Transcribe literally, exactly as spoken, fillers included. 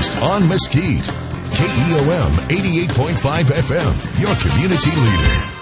Northwest on Mesquite. K E O M eighty-eight point five F M, your community leader.